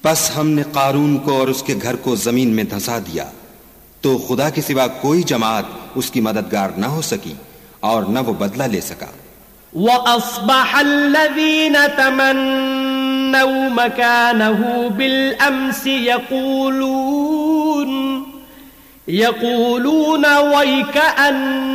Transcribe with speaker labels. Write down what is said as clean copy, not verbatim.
Speaker 1: बस हमने कारून को और उसके घर को जमीन में धंसा दिया, तो खुदा के सिवा कोई जमात उसकी मददगार न हो सकी और न वो बदला ले सका।
Speaker 2: वअस्बह अल्लज़ीना तमन्नौ मकानहु बिलअम्स यक़ूलून वैकअन्न